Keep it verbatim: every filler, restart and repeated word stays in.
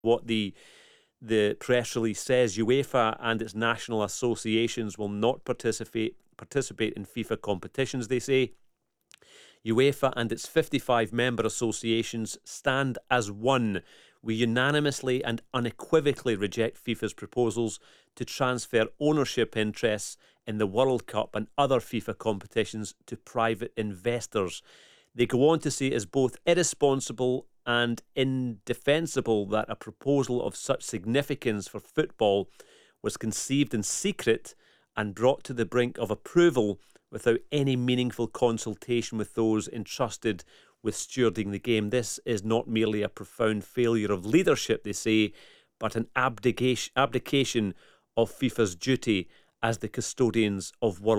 what the the press release says. UEFA and its national associations will not participate participate in FIFA competitions, they say. UEFA and its fifty-five member associations stand as one. We unanimously and unequivocally reject FIFA's proposals to transfer ownership interests in the World Cup and other FIFA competitions to private investors. They go on to say it is both irresponsible and indefensible that a proposal of such significance for football was conceived in secret and brought to the brink of approval without any meaningful consultation with those entrusted with stewarding the game. This is not merely a profound failure of leadership, they say, but an abdication, abdication of FIFA's duty as the custodians of world